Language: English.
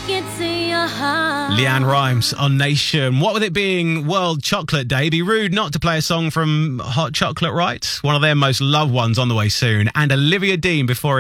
into your heart. Leanne Rimes on Nation. What with it being World Chocolate Day, be rude not to play a song from Hot Chocolate, right? One of their most loved ones on the way soon. And Olivia Dean before